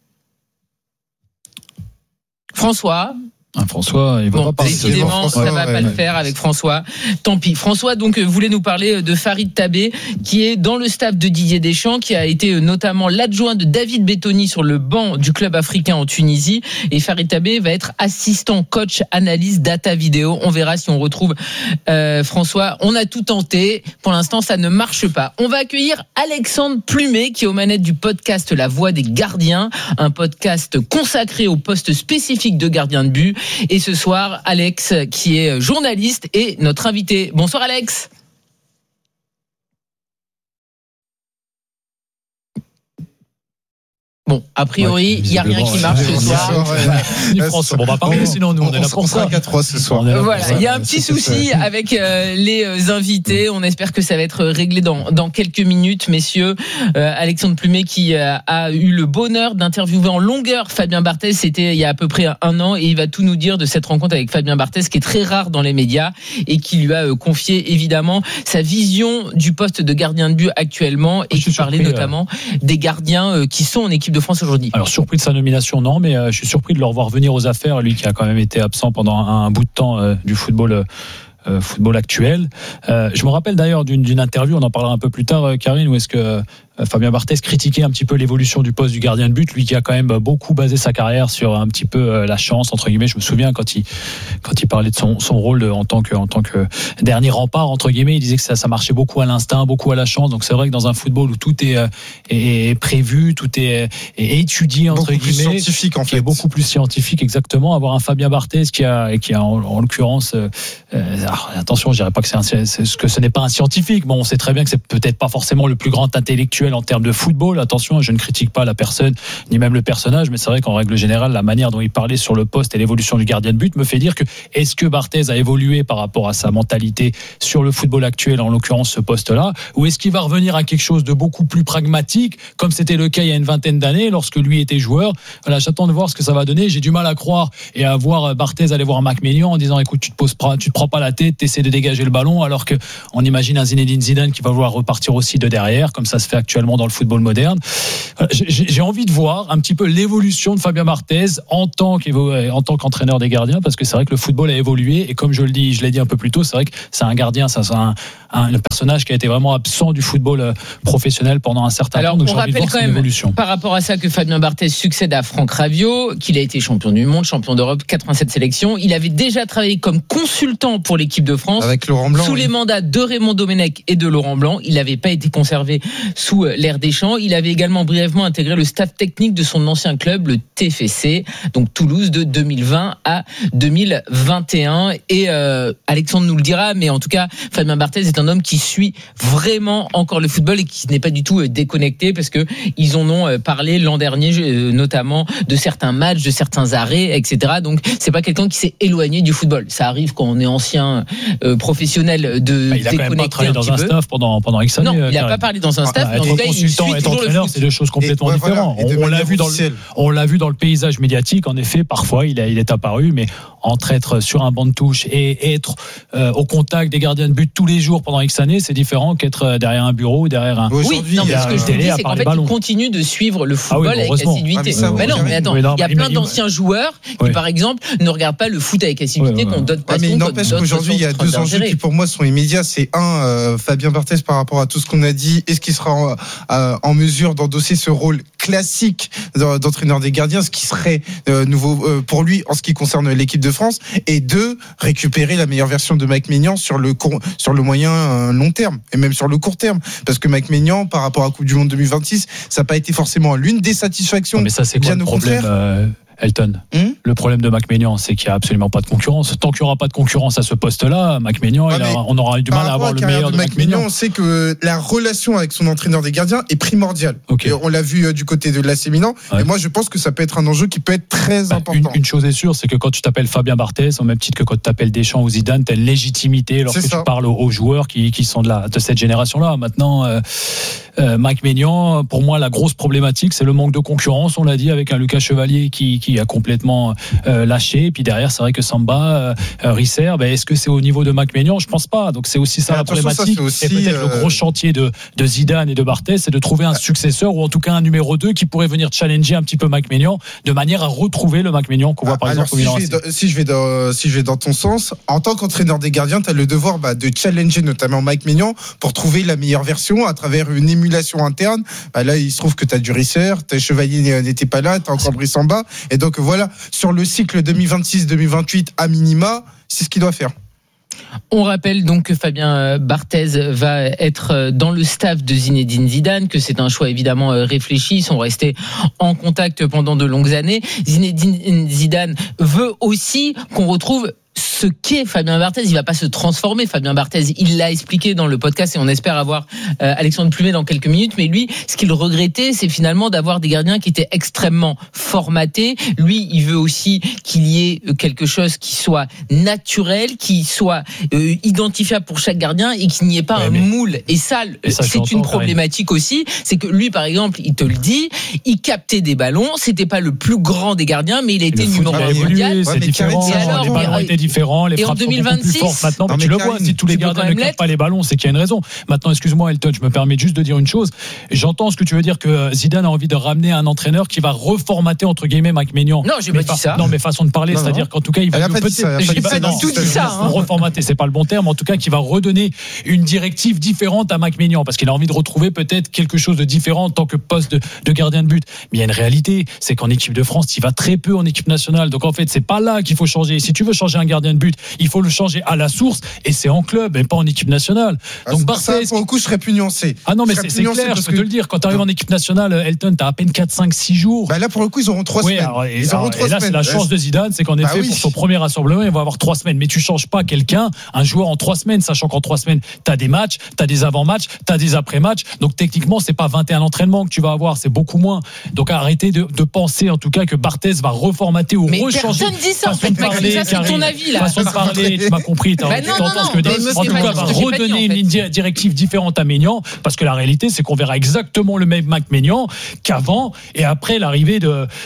François, il va pas parler. Décidément, ça va pas le faire avec François. Tant pis. François, donc, voulait nous parler de Farid Tabet, qui est dans le staff de Didier Deschamps, qui a été notamment l'adjoint de David Bettoni sur le banc du club africain en Tunisie. Et Farid Tabet va être assistant coach, analyse, data vidéo. On verra si on retrouve François. On a tout tenté. Pour l'instant, ça ne marche pas. On va accueillir Alexandre Plumet, qui est aux manettes du podcast La Voix des Gardiens, un podcast consacré au poste spécifique de gardien de but. Et ce soir, Alex, qui est journaliste, est notre invité. Bonsoir Alex. Bon, a priori, il n'y a rien qui marche ce soir. François, on va parler, sinon nous on est là pour ça. 5-3 ce soir. Voilà, il y a un petit souci avec les invités. On espère que ça va être réglé dans quelques minutes, messieurs. Alexandre Plumet qui a eu le bonheur d'interviewer en longueur Fabien Barthez. C'était il y a à peu près un an et il va tout nous dire de cette rencontre avec Fabien Barthez qui est très rare dans les médias et qui lui a confié évidemment sa vision du poste de gardien de but actuellement et qui parlait notamment des gardiens qui sont en équipe de France aujourd'hui. Alors surpris de sa nomination, non, mais je suis surpris de le revoir venir aux affaires, lui qui a quand même été absent pendant un bout de temps du football actuel. Je me rappelle d'ailleurs d'une interview, on en parlera un peu plus tard, Karine, où est-ce que Fabien Barthez critiquait un petit peu l'évolution du poste du gardien de but, lui qui a quand même beaucoup basé sa carrière sur un petit peu la chance entre guillemets. Je me souviens quand il parlait de son rôle en tant que dernier rempart entre guillemets, il disait que ça marchait beaucoup à l'instinct, beaucoup à la chance. Donc c'est vrai que dans un football où tout est prévu, tout est étudié entre beaucoup guillemets, plus scientifique en fait, qui est beaucoup plus scientifique exactement. Avoir un Fabien Barthez qui a en l'occurrence, attention, je dirais pas que ce n'est pas un scientifique. Bon, on sait très bien que c'est peut-être pas forcément le plus grand intellectuel actuel en termes de football. Attention, je ne critique pas la personne ni même le personnage, mais c'est vrai qu'en règle générale, la manière dont il parlait sur le poste et l'évolution du gardien de but me fait dire que est-ce que Barthez a évolué par rapport à sa mentalité sur le football actuel, en l'occurrence ce poste-là, ou est-ce qu'il va revenir à quelque chose de beaucoup plus pragmatique, comme c'était le cas il y a une vingtaine d'années lorsque lui était joueur. Voilà, j'attends de voir ce que ça va donner. J'ai du mal à croire et à voir Barthez aller voir Mac Maignan en disant écoute, tu te prends pas la tête, t'essaies de dégager le ballon, alors que on imagine un Zinedine Zidane qui va vouloir repartir aussi de derrière, comme ça se fait actuellement dans le football moderne. J'ai envie de voir un petit peu l'évolution de Fabien Barthez en tant qu'entraîneur des gardiens, parce que c'est vrai que le football a évolué, et comme je l'ai dit un peu plus tôt, c'est vrai que c'est un gardien, c'est un personnage qui a été vraiment absent du football professionnel pendant un certain temps. Donc on rappelle quand même par rapport à ça que Fabien Barthez succède à Franck Raviot, qu'il a été champion du monde, champion d'Europe, 87 sélections. Il avait déjà travaillé comme consultant pour l'équipe de France avec Laurent Blanc, sous les mandats de Raymond Domenech et de Laurent Blanc. Il n'avait pas été conservé sous l'ère Deschamps. Il avait également brièvement intégré le staff technique de son ancien club, le TFC, donc Toulouse, de 2020 à 2021. Et Alexandre nous le dira, mais en tout cas, Fabien Barthez est un homme qui suit vraiment encore le football et qui n'est pas du tout déconnecté, parce que ils en ont parlé l'an dernier, notamment de certains matchs, de certains arrêts, etc. Donc c'est pas quelqu'un qui s'est éloigné du football. Ça arrive quand on est ancien professionnel de il a déconnecter quand même pas travaillé dans un peu. staff pendant X années. Non, il n'a pas parlé dans un staff, mais en tout cas, il suit consultant et toujours entraîneur, le foot. c'est deux choses complètement différentes. On l'a vu dans le paysage médiatique. En effet, parfois il est apparu, mais entre être sur un banc de touche et être au contact des gardiens de but tous les jours pendant X années, c'est différent qu'être derrière un bureau ou derrière un. Oui, non, mais ce que je te dis, c'est qu'en fait, il continue de suivre le football avec assiduité. Mais non, mais attends, il y a plein d'anciens joueurs qui, par exemple, ne regardent pas le foot avec assiduité, qu'on donne passion. Mais il n'empêche qu'aujourd'hui, il y a deux enjeux qui, pour moi, sont immédiats. C'est Fabien Barthez, par rapport à tout ce qu'on a dit, est-ce qu'il sera en mesure d'endosser ce rôle classique d'entraîneur des gardiens, ce qui serait nouveau pour lui en ce qui concerne l'équipe de France, et deux, récupérer la meilleure version de Mac Maignan sur le moyen long terme et même sur le court terme, parce que Mac Maignan, par rapport à la Coupe du Monde 2026, ça n'a pas été forcément l'une des satisfactions. Mais ça, c'est quoi bien le au problème, contraire. Elton, le problème de Mac Maignan, c'est qu'il n'y a absolument pas de concurrence. Tant qu'il n'y aura pas de concurrence à ce poste-là, Mac Maignan, on aura eu du mal à avoir le meilleur de Mac Maignan. On sait que la relation avec son entraîneur des gardiens est primordiale. Okay. Et on l'a vu du côté de l'AC Milan. Ouais. Et moi, je pense que ça peut être un enjeu qui peut être très important. Une chose est sûre, c'est que quand tu t'appelles Fabien Barthez, au même titre que quand tu t'appelles Deschamps ou Zidane, tu as une légitimité lorsque tu parles aux joueurs qui sont de cette génération-là. Maintenant, Mac Maignan, pour moi, la grosse problématique, c'est le manque de concurrence. On l'a dit, avec un Lucas Chevalier qui a complètement lâché. Et puis derrière, c'est vrai que Samba, Risser, est-ce que c'est au niveau de Mac Maignan? Je pense pas. Donc c'est aussi ça la problématique. Et peut-être le gros chantier de Zidane et de Barthez, c'est de trouver un successeur, ou en tout cas un numéro 2 qui pourrait venir challenger un petit peu Mac Maignan, de manière à retrouver le Mac Maignan qu'on voit par exemple au Milan. Si je vais dans ton sens, en tant qu'entraîneur des gardiens, tu as le devoir de challenger notamment Mac Maignan pour trouver la meilleure version à travers une émulation interne. Là, il se trouve que tu as du Risser, tes Chevalier n'était pas là, tu as encore Brice Samba, et donc voilà, sur le cycle 2026-2028 à minima, c'est ce qu'il doit faire. On rappelle donc que Fabien Barthez va être dans le staff de Zinedine Zidane, que c'est un choix évidemment réfléchi. Ils sont restés en contact pendant de longues années. Zinedine Zidane veut aussi qu'on retrouve ce qu'est Fabien Barthez. Il va pas se transformer, Fabien Barthez. Il l'a expliqué dans le podcast et on espère avoir Alexandre Plumet dans quelques minutes. Mais lui, ce qu'il regrettait, c'est finalement d'avoir des gardiens qui étaient extrêmement formatés. Lui, il veut aussi qu'il y ait quelque chose qui soit naturel, qui soit identifiable pour chaque gardien et qu'il n'y ait pas un moule. Et ça c'est une problématique aussi. C'est que lui, par exemple, il te le dit, il captait des ballons. C'était pas le plus grand des gardiens, mais il a été numéro 1 mondial. C'est différent. Les ballons étaient différents, les frappes sont beaucoup plus fortes maintenant. Mais tu le vois, si tous les gardiens ne captent pas les ballons, c'est qu'il y a une raison. Maintenant, excuse-moi Elton, je me permets juste de dire une chose. J'entends ce que tu veux dire, que Zidane a envie de ramener un entraîneur qui va reformater entre guillemets Mac Maignan. Non, j'ai pas dit ça. Non, mais façon de parler, c'est-à-dire qu'en tout cas, il va j'ai pas du tout dit ça. Reformater, c'est pas le bon terme. En tout cas, qui va redonner une directive différente à Mac Maignan, parce qu'il a envie de retrouver peut-être quelque chose de différent en tant que poste de gardien de but. Mais il y a une réalité, c'est qu'en équipe de France, il va très peu en équipe nationale. Donc en fait, c'est pas là qu'il faut changer. Si tu veux changer un gardien de but. Il faut le changer à la source et c'est en club et pas en équipe nationale. Donc Barthez, pour le coup, je serais plus nuancé. Ah non, mais c'est clair, je peux te le dire. Quand tu arrives en équipe nationale, Elton, t'as à peine 4, 5, 6 jours. Là, pour le coup, ils auront 3 semaines. Ils auront 3 semaines. C'est la chance de Zidane, c'est qu'en effet, pour son premier rassemblement, il va avoir 3 semaines. Mais tu changes pas un joueur en 3 semaines, sachant qu'en 3 semaines, t'as des matchs, t'as des avant-matchs, t'as des après-matchs. Donc techniquement, c'est pas 21 entraînements que tu vas avoir, c'est beaucoup moins. Donc arrêtez de penser en tout cas que Barthez va reformater ou rechanger. Personne dit ça, en fait, c'est ton avis là. Façon de parler, tu m'as compris, t'entends ce que je dis. En tout cas, va redonner une ligne directive différente à Maignan, parce que la réalité, c'est qu'on verra exactement le même Maignan qu'avant et après l'arrivée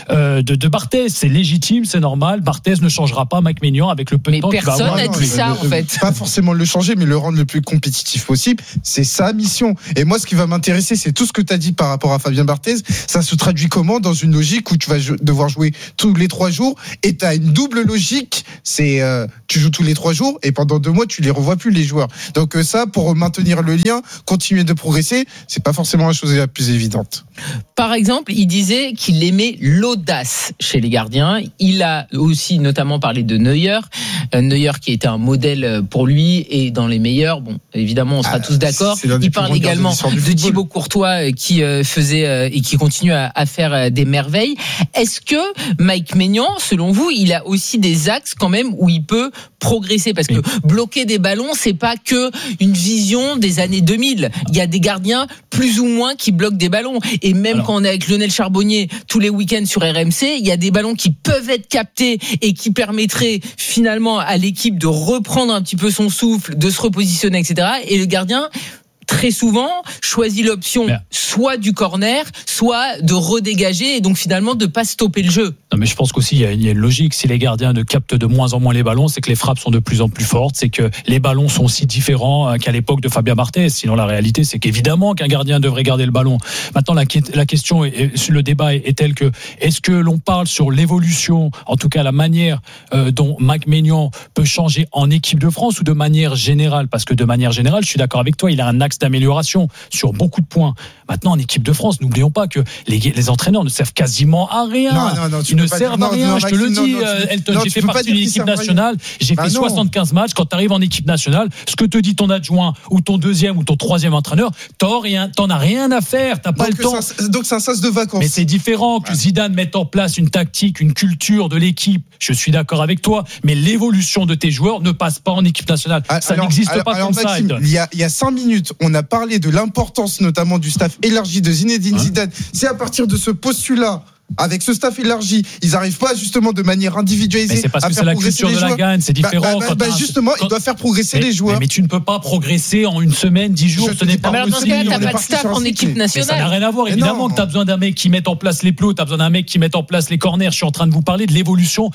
de Barthez. C'est légitime, c'est normal. Barthez ne changera pas Maignan avec le peu de temps qu'il va avoir. Personne n'a dit ça, en fait. Pas forcément le changer, mais le rendre le plus compétitif possible. C'est sa mission. Et moi, ce qui va m'intéresser, c'est tout ce que tu as dit par rapport à Fabien Barthez. Ça se traduit comment dans une logique où tu vas devoir jouer tous les 3 jours et tu as une double logique. C'est tu joues tous les 3 jours et pendant 2 mois, tu les revois plus, les joueurs. Donc ça, pour maintenir le lien, continuer de progresser, c'est pas forcément la chose la plus évidente. Par exemple, il disait qu'il aimait l'audace chez les gardiens. Il a aussi notamment parlé de Neuer. Neuer qui était un modèle pour lui et dans les meilleurs. Bon, évidemment, on sera tous d'accord. Il parle également de Thibaut Courtois qui faisait et qui continue à faire des merveilles. Est-ce que Mike Maignan, selon vous, il a aussi des axes quand même où il peut progresser? Parce que bloquer des ballons, c'est pas que une vision des années 2000. Il y a des gardiens plus ou moins qui bloquent des ballons. Et même quand on est avec Lionel Charbonnier tous les week-ends sur RMC, il y a des ballons qui peuvent être captés et qui permettraient finalement à l'équipe de reprendre un petit peu son souffle, de se repositionner, etc. Et le gardien, très souvent, choisit l'option soit du corner, soit de redégager et donc finalement de pas stopper le jeu. Non, mais je pense qu'aussi il y a une logique. Si les gardiens ne captent de moins en moins les ballons, c'est que les frappes sont de plus en plus fortes, c'est que les ballons sont aussi différents qu'à l'époque de Fabien Barthez. Sinon, la réalité, c'est qu'évidemment qu'un gardien devrait garder le ballon. Maintenant, la question le débat est tel que est-ce que l'on parle sur l'évolution, en tout cas la manière dont Mike Maignan peut changer en équipe de France ou de manière générale? Parce que de manière générale, je suis d'accord avec toi, il a un axe d'amélioration sur beaucoup de points. Maintenant, en équipe de France, n'oublions pas que les entraîneurs ne servent quasiment à rien. Ils ne servent à rien, je te le dis, Elton. J'ai fait partie d'une équipe nationale, j'ai fait 75 matchs. Quand tu arrives en équipe nationale, ce que te dit ton adjoint ou ton deuxième ou ton troisième entraîneur, t'en as rien à faire, t'as pas le temps. Donc c'est un sas de vacances. Mais c'est différent que Zidane mette en place une tactique, une culture de l'équipe. Je suis d'accord avec toi, mais l'évolution de tes joueurs ne passe pas en équipe nationale. Ça n'existe pas comme ça, Elton. Il y a 5 minutes, on a parlé de l'importance notamment du staff élargi de Zinedine Zidane. C'est à partir de ce postulat, avec ce staff élargi, ils n'arrivent pas justement de manière individualisée. Mais c'est parce que c'est la culture de la gagne, c'est différent. Justement, il doit faire progresser les joueurs. Mais tu ne peux pas progresser en une semaine, 10 jours. Ce n'est pas possible. Dans ce cas, t'as pas de staff en équipe nationale. Ça n'a rien à voir. Évidemment que tu as besoin d'un mec qui mette en place les plots, tu as besoin d'un mec qui mette en place les corners. Je suis en train de vous parler de l'évolution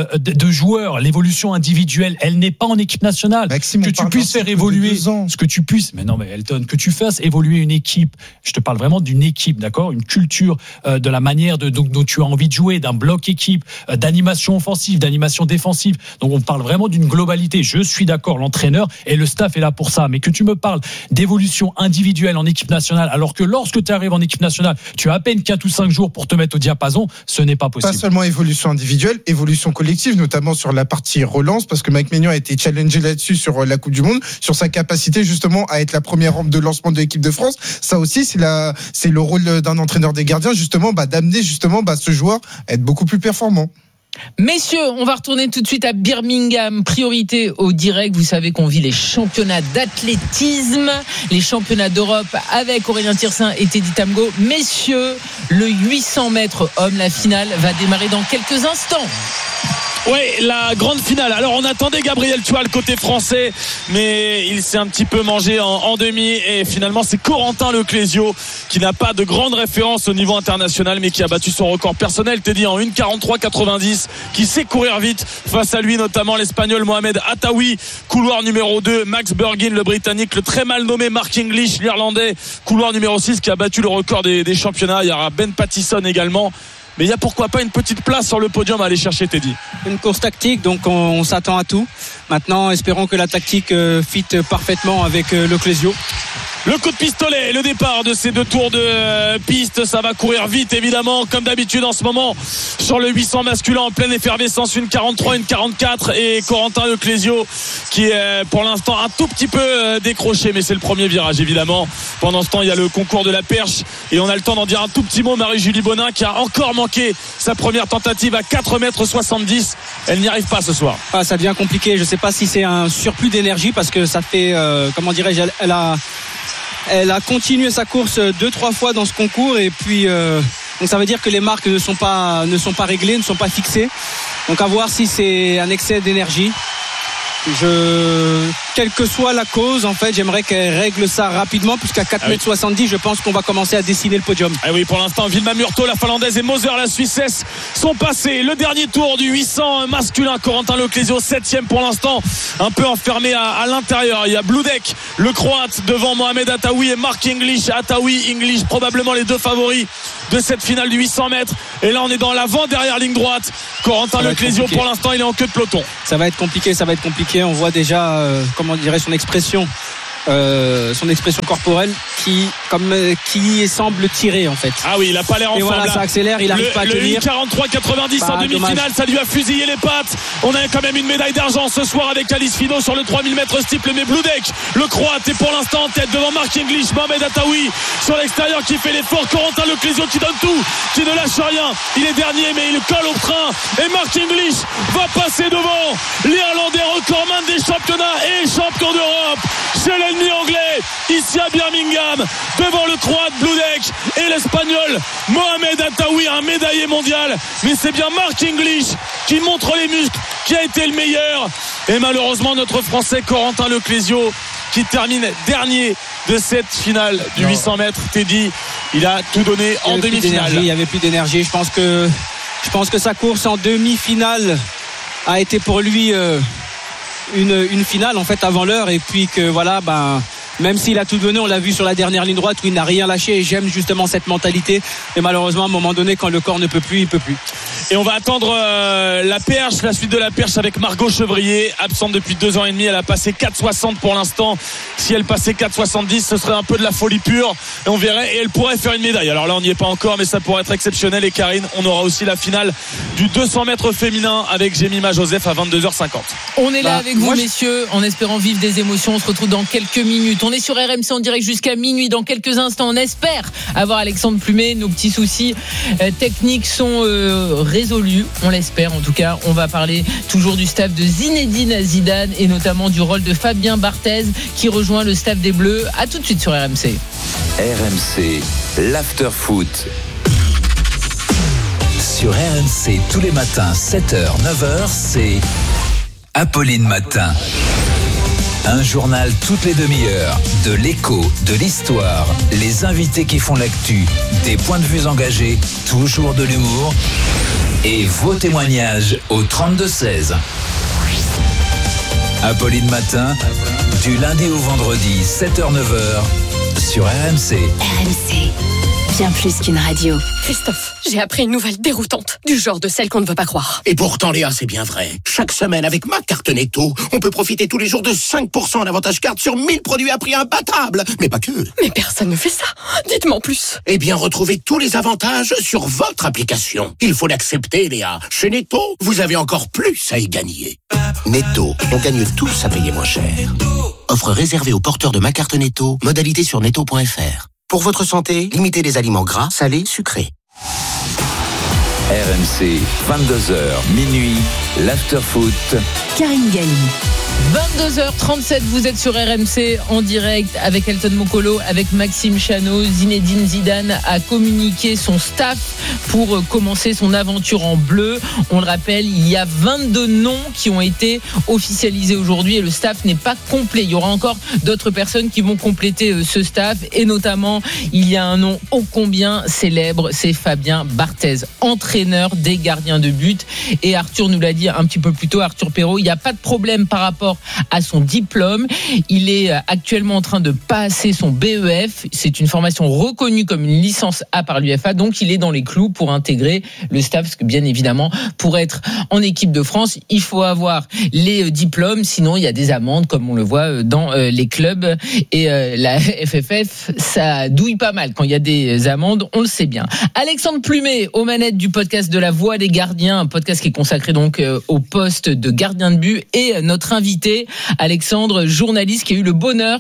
de joueurs, l'évolution individuelle. Elle n'est pas en équipe nationale. Maxime, que tu puisses faire évoluer, ce que tu puisses. Mais non, mais Elton, que tu fasses évoluer une équipe. Je te parle vraiment d'une équipe, d'accord, une culture de la manière dont tu as envie de jouer, d'un bloc équipe, d'animation offensive, d'animation défensive. Donc on parle vraiment d'une globalité. Je suis d'accord, l'entraîneur et le staff est là pour ça. Mais que tu me parles d'évolution individuelle en équipe nationale, alors que lorsque tu arrives en équipe nationale, tu as à peine 4 ou 5 jours pour te mettre au diapason, ce n'est pas possible. Pas seulement évolution individuelle, évolution collective, notamment sur la partie relance, parce que Mike Maignan a été challengé là-dessus sur la Coupe du Monde, sur sa capacité justement à être la première rampe de lancement de l'équipe de France. Ça aussi, c'est le rôle d'un entraîneur des gardiens, justement, d'amener justement ce joueur à être beaucoup plus performant. Messieurs, on va retourner tout de suite à Birmingham. Priorité au direct. Vous savez qu'on vit les championnats d'athlétisme, les championnats d'Europe avec Aurélien Tiersin et Teddy Tamgo. Messieurs, le 800 mètres homme, la finale va démarrer dans quelques instants. Oui, la grande finale. Alors on attendait Gabriel Tual côté français, mais il s'est un petit peu mangé en demi et finalement c'est Corentin Leclésio qui n'a pas de grande référence au niveau international mais qui a battu son record personnel, Teddy, en 1:43,90, qui sait courir vite. Face à lui notamment l'Espagnol Mohamed Attaoui, couloir numéro 2, Max Burgin le Britannique, le très mal nommé Mark English l'Irlandais, couloir numéro 6 qui a battu le record des championnats. Il y aura Ben Pattison également. Mais il y a pourquoi pas une petite place sur le podium à aller chercher, Teddy. Une course tactique, donc on s'attend à tout. Maintenant, espérons que la tactique fit parfaitement avec Leclésio. Le coup de pistolet, le départ de ces 2 tours de piste, ça va courir vite évidemment comme d'habitude en ce moment sur le 800 masculin en pleine effervescence, une 43, une 44 et Corentin Leclésio qui est pour l'instant un tout petit peu décroché, mais c'est le premier virage évidemment. Pendant ce temps il y a le concours de la perche et on a le temps d'en dire un tout petit mot. Marie-Julie Bonin qui a encore manqué sa première tentative à 4,70 m, elle n'y arrive pas ce soir. Ça devient compliqué, je ne sais pas si c'est un surplus d'énergie parce que ça fait comment dirais-je, elle a continué sa course 2-3 fois dans ce concours et puis donc ça veut dire que les marques ne sont pas réglées, ne sont pas fixées. Donc à voir si c'est un excès d'énergie. Quelle que soit la cause, en fait, j'aimerais qu'elle règle ça rapidement, puisqu'à 4,70 m, je pense qu'on va commencer à dessiner le podium. Ah oui, pour l'instant, Vilma Murto, la Finlandaise, et Moser, la Suissesse, sont passés. Le dernier tour du 800 masculin, Corentin Leclésio, 7e pour l'instant, un peu enfermé à l'intérieur. Il y a Bloudek, le Croate, devant Mohamed Attaoui et Mark English. Attaoui, English, probablement les 2 favoris de cette finale du 800 mètres. Et là, on est dans l'avant-derrière ligne droite. Corentin Leclésio, pour l'instant, il est en queue de peloton. Ça va être compliqué. On voit déjà, comment dirais son expression corporelle qui semble tirer en fait. Ah oui, il a pas l'air en forme. Voilà, ça accélère, il arrive pas à tenir. Le 43-90 en demi-finale, ça lui a fusillé les pattes. On a quand même une médaille d'argent ce soir avec Alice Finot sur le 3000 mètres steeple, mais Bloudek, le Croate, est pour l'instant en tête devant Mark English. Mohamed Attaoui sur l'extérieur qui fait l'effort. Corentin Leclésio qui donne tout, qui ne lâche rien. Il est dernier, mais il colle au train. Et Mark English va passer devant l'Irlandais, recordman des championnats et champion d'Europe chez l'ennemi anglais, ici à Birmingham, devant le Croate Bloudek et l'Espagnol Mohamed Attaoui, un médaillé mondial. Mais c'est bien Mark English qui montre les muscles, qui a été le meilleur. Et malheureusement, notre Français Corentin Leclésio qui termine dernier de cette finale du 800 mètres. Teddy, il a tout donné en demi-finale. Il n'y avait plus d'énergie. Je pense que sa course en demi-finale a été pour lui une finale en fait avant l'heure, et puis que voilà, même s'il a tout donné, on l'a vu sur la dernière ligne droite où il n'a rien lâché, et j'aime justement cette mentalité. Et malheureusement, à un moment donné, quand le corps ne peut plus, il peut plus. Et on va attendre la suite de la perche avec Margot Chevrier, absente depuis 2 ans et demi. Elle a passé 4,60 pour l'instant. Si elle passait 4,70, ce serait un peu de la folie pure. Et on verrait, et elle pourrait faire une médaille. Alors là, on n'y est pas encore, mais ça pourrait être exceptionnel. Et Karine, on aura aussi la finale du 200 mètres féminin avec Jemima Joseph à 22h50. On est là avec vous, messieurs, en espérant vivre des émotions. On se retrouve dans quelques minutes. On est sur RMC en direct jusqu'à minuit. Dans quelques instants, on espère avoir Alexandre Plumet. Nos petits soucis techniques sont résolus, on l'espère. En tout cas, on va parler toujours du staff de Zinedine Zidane et notamment du rôle de Fabien Barthez qui rejoint le staff des Bleus. À tout de suite sur RMC. RMC, l'after-foot. Sur RMC, tous les matins, 7h, 9h, c'est Apolline Matin. Un journal toutes les demi-heures, de l'écho, de l'histoire, les invités qui font l'actu, des points de vue engagés, toujours de l'humour et vos témoignages au 32-16. Apolline Matin, du lundi au vendredi, 7h-9h, sur RMC. RMC, bien plus qu'une radio. Christophe, j'ai appris une nouvelle déroutante, du genre de celle qu'on ne veut pas croire. Et pourtant, Léa, c'est bien vrai. Chaque semaine, avec ma carte Netto, on peut profiter tous les jours de 5% d'avantage carte sur 1000 produits à prix imbattable. Mais pas que. Mais personne ne fait ça. Dites-moi en plus. Eh bien, retrouvez tous les avantages sur votre application. Il faut l'accepter, Léa. Chez Netto, vous avez encore plus à y gagner. Netto, on gagne tous à payer moins cher. Offre réservée aux porteurs de ma carte Netto. Modalité sur netto.fr. Pour votre santé, limitez les aliments gras, salés, sucrés. RMC, 22h, minuit, l'after-foot. Karine Galli. 22h37, vous êtes sur RMC en direct avec Elton Mokolo, avec Maxime Chanot. Zinedine Zidane a communiqué son staff pour commencer son aventure en bleu. On le rappelle, il y a 22 noms qui ont été officialisés aujourd'hui et le staff n'est pas complet. Il y aura encore d'autres personnes qui vont compléter ce staff et notamment, il y a un nom ô combien célèbre, c'est Fabien Barthez, entraîneur des gardiens de but. Et Arthur nous l'a dit un petit peu plus tôt, Arthur Perrault, il n'y a pas de problème par rapport à son diplôme. Il est actuellement en train de passer son BEF. C'est une formation reconnue comme une licence A par l'UEFA, donc il est dans les clous. clous pour intégrer le staff, parce que bien évidemment, pour être en équipe de France, il faut avoir les diplômes, sinon il y a des amendes, comme on le voit dans les clubs, et la FFF, ça douille pas mal quand il y a des amendes, on le sait bien. Alexandre Plumet, aux manettes du podcast de la Voix des Gardiens, un podcast qui est consacré donc au poste de gardien de but, et notre invité, Alexandre, journaliste qui a eu le bonheur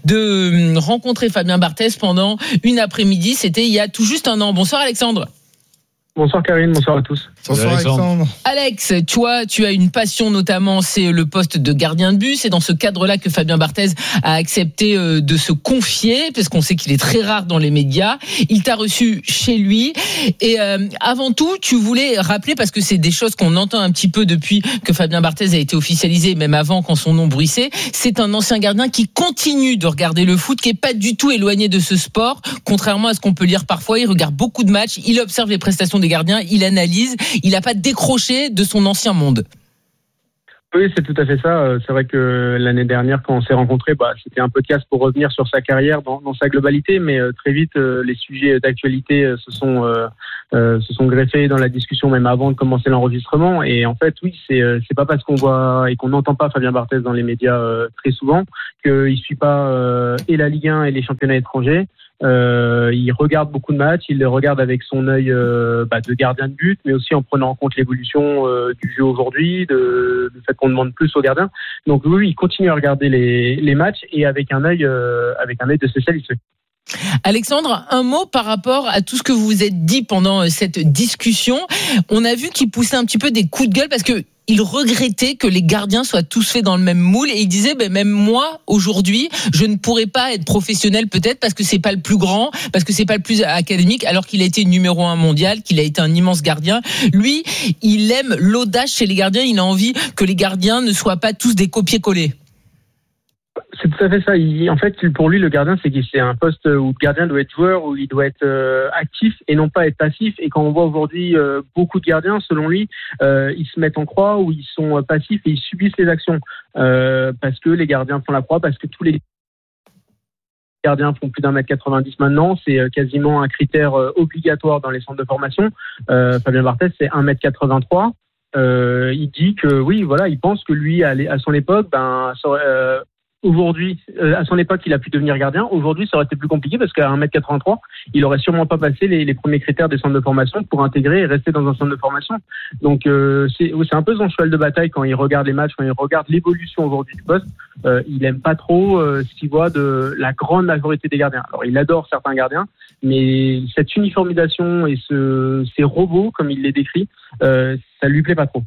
de rencontrer Fabien Barthez pendant une après-midi, c'était il y a tout juste un an. Bonsoir Alexandre. Bonsoir Karine, bonsoir à tous. Bonsoir Alexandre. Alex, toi, tu as une passion notamment, c'est le poste de gardien de but. C'est dans ce cadre-là que Fabien Barthez a accepté de se confier, parce qu'on sait qu'il est très rare dans les médias. Il t'a reçu chez lui. Et avant tout, tu voulais rappeler, parce que c'est des choses qu'on entend un petit peu depuis que Fabien Barthez a été officialisé, même avant quand son nom bruissait. C'est un ancien gardien qui continue de regarder le foot, qui est pas du tout éloigné de ce sport, contrairement à ce qu'on peut lire parfois. Il regarde beaucoup de matchs, il observe les prestations des gardiens, il analyse, il n'a pas décroché de son ancien monde. Oui, c'est tout à fait ça. C'est vrai que l'année dernière, quand on s'est rencontrés, c'était un podcast pour revenir sur sa carrière dans sa globalité, mais très vite, les sujets d'actualité se sont greffés dans la discussion, même avant de commencer l'enregistrement. Et en fait, oui, c'est pas parce qu'on voit et qu'on n'entend pas Fabien Barthez dans les médias très souvent qu'il suit pas et la Ligue 1 et les championnats étrangers. Il regarde beaucoup de matchs, il les regarde avec son œil de gardien de but, mais aussi en prenant en compte l'évolution du jeu aujourd'hui, du fait qu'on demande plus aux gardiens. Donc oui, il continue à regarder les matchs et avec un œil de spécialiste. Alexandre, un mot par rapport à tout ce que vous vous êtes dit pendant cette discussion. On a vu qu'il poussait un petit peu des coups de gueule parce que il regrettait que les gardiens soient tous faits dans le même moule, et il disait même moi aujourd'hui je ne pourrais pas être professionnel, peut-être parce que c'est pas le plus grand, parce que c'est pas le plus académique, alors qu'il a été numéro 1 mondial, qu'il a été un immense gardien. Lui, il aime l'audace chez les gardiens, il a envie que les gardiens ne soient pas tous des copier-coller. C'est tout à fait ça. En fait, pour lui, le gardien, c'est un poste où le gardien doit être joueur, où il doit être actif et non pas être passif. Et quand on voit aujourd'hui beaucoup de gardiens, selon lui, ils se mettent en croix ou ils sont passifs et ils subissent les actions parce que les gardiens font la croix, parce que tous les gardiens font plus d'1m90 maintenant. C'est quasiment un critère obligatoire dans les centres de formation. Fabien Barthez, c'est 1m83. Il dit que oui, voilà, il pense que lui, à son époque, aujourd'hui, à son époque, il a pu devenir gardien. Aujourd'hui, ça aurait été plus compliqué parce qu'à 1m83, il aurait sûrement pas passé les premiers critères des centres de formation pour intégrer et rester dans un centre de formation. Donc, c'est un peu son cheval de bataille quand il regarde les matchs, quand il regarde l'évolution aujourd'hui du poste. Il aime pas trop ce qu'il voit de la grande majorité des gardiens. Alors, il adore certains gardiens, mais cette uniformisation et ces robots, comme il les décrit, ça lui plaît pas trop.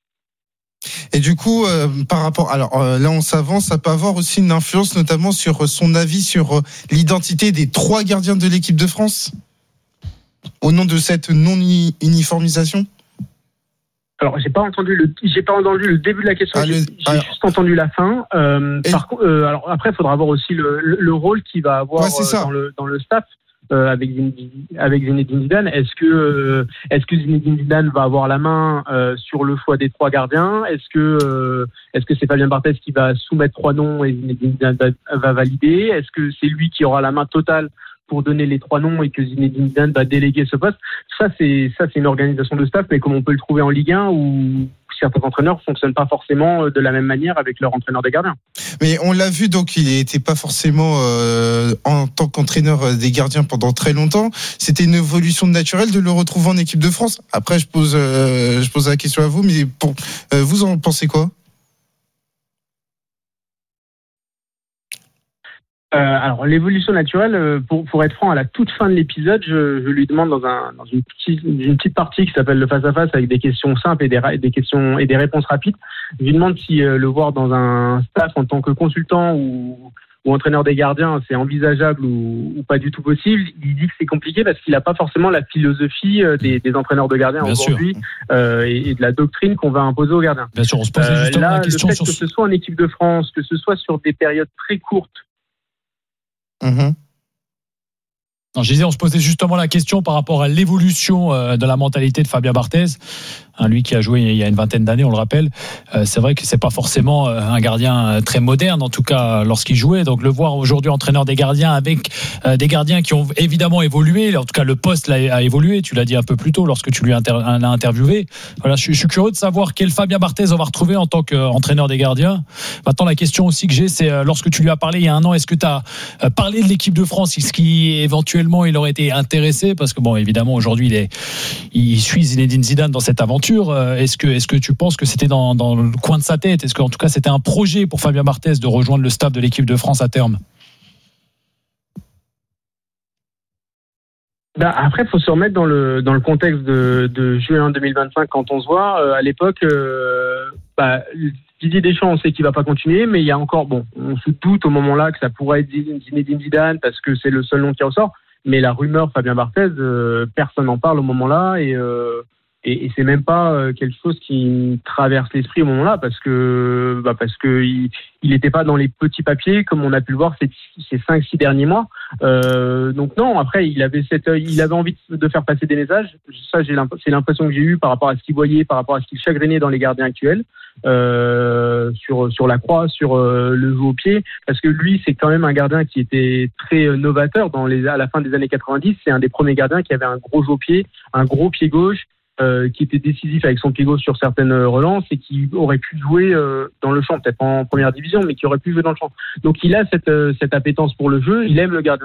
Et du coup, par rapport, alors là on s'avance, ça peut avoir aussi une influence notamment sur son avis sur l'identité des 3 gardiens de l'équipe de France au nom de cette non-uniformisation. Alors j'ai pas entendu le début de la question, j'ai juste entendu la fin. Alors après, il faudra voir aussi le rôle qu'il va avoir dans le staff. Avec Zinedine Zidane, est-ce que Zinedine Zidane va avoir la main sur le choix des 3 gardiens? Est-ce que c'est Fabien Barthez qui va soumettre 3 noms et Zinedine Zidane va valider? Est-ce que c'est lui qui aura la main totale pour donner les 3 noms et que Zinedine Zidane va déléguer ce poste? Ça c'est une organisation de staff, mais comme on peut le trouver en Ligue 1 où certains entraîneurs ne fonctionnent pas forcément de la même manière avec leur entraîneur des gardiens. Mais on l'a vu, donc il n'était pas forcément en tant qu'entraîneur des gardiens pendant très longtemps. C'était une évolution naturelle de le retrouver en équipe de France. Après, je pose la question à vous, mais vous en pensez quoi? Alors l'évolution naturelle, pour être franc, à la toute fin de l'épisode, je lui demande dans une petite partie qui s'appelle le face-à-face avec des questions simples et des questions et des réponses rapides. Je lui demande si le voir dans un staff en tant que consultant ou entraîneur des gardiens, c'est envisageable ou pas du tout possible. Il dit que c'est compliqué parce qu'il n'a pas forcément la philosophie des entraîneurs de gardiens aujourd'hui et de la doctrine qu'on va imposer aux gardiens. Bien sûr, on se posait justement la question le fait que ce soit en équipe de France, que ce soit sur des périodes très courtes. Non, je disais, on se posait justement la question par rapport à l'évolution de la mentalité de Fabien Barthez. lui qui a joué il y a une vingtaine d'années, on le rappelle. C'est vrai que c'est pas forcément un gardien très moderne, en tout cas lorsqu'il jouait. Donc le voir aujourd'hui entraîneur des gardiens avec des gardiens qui ont évidemment évolué. En tout cas, le poste a évolué. Tu l'as dit un peu plus tôt lorsque tu lui as interviewé. Voilà, je suis curieux de savoir quel Fabien Barthez on va retrouver en tant qu'entraîneur des gardiens. Maintenant, la question aussi que j'ai, c'est lorsque tu lui as parlé il y a un an, est-ce que tu as parlé de l'équipe de France? Est-ce qu'éventuellement il aurait été intéressé? Parce que bon, évidemment, aujourd'hui, il suit Zinedine Zidane dans cette aventure. Est-ce que tu penses que c'était dans le coin de sa tête? Est-ce qu'en tout cas, c'était un projet pour Fabien Barthez de rejoindre le staff de l'équipe de France à terme? Après, il faut se remettre dans le contexte de juin 2025 quand on se voit. À l'époque, Didier Deschamps, on sait qu'il va pas continuer, mais il y a encore, on se doute au moment-là que ça pourrait être Zinedine Zidane parce que c'est le seul nom qui ressort. Mais la rumeur Fabien Barthez, personne n'en parle au moment-là et c'est même pas quelque chose qui traverse l'esprit au moment-là parce que il était pas dans les petits papiers comme on a pu le voir ces 5-6 derniers mois. Donc non, après il avait envie de faire passer des messages. Ça, c'est l'impression que j'ai eue par rapport à ce qu'il voyait, par rapport à ce qu'il chagrinait dans les gardiens actuels, sur la croix, sur le jeu au pied, parce que lui c'est quand même un gardien qui était très novateur à la fin des années 90. C'est un des premiers gardiens qui avait un gros jeu au pied, un gros pied gauche. Qui était décisif avec son pied gauche sur certaines relances et qui aurait pu jouer dans le champ, peut-être pas en première division, mais qui aurait pu jouer dans le champ. Donc il a cette appétence pour le jeu, il aime le gardien